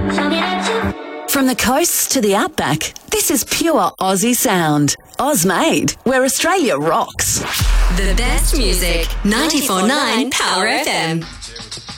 From the coasts to the outback, this is pure Aussie sound. Ozmade, where Australia rocks. The best music, 94.9 Power FM.